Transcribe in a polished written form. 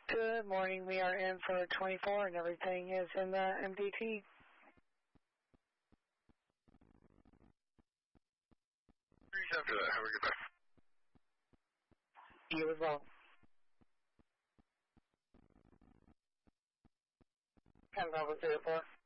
Good morning. We are in for 24 and everything is in the MDT. After that, have a good day. You as well. And that was 04.